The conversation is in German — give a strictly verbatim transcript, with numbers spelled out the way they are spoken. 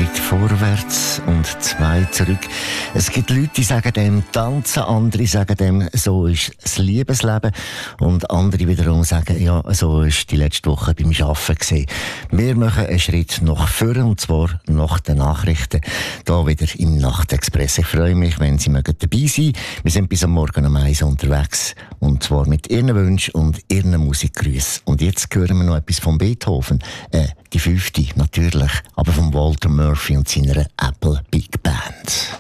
Schritt vorwärts und zwei zurück. Es gibt Leute, die sagen dem Tanzen, andere sagen dem, so ist das Liebesleben. Und andere wiederum sagen, ja, so ist die letzte Woche beim Arbeiten gewesen. Wir machen einen Schritt nach vorne, und zwar nach den Nachrichten. Hier wieder im Nachtexpress. Ich freue mich, wenn Sie mögen dabei sein. Wir sind bis am Morgen um eins unterwegs. Und zwar mit Ihren Wünschen und Ihren Musikgrüßen. Und jetzt hören wir noch etwas von Beethoven. Äh, die fünfte, natürlich. Aber von Walter Murphy und seiner Apple Big Band.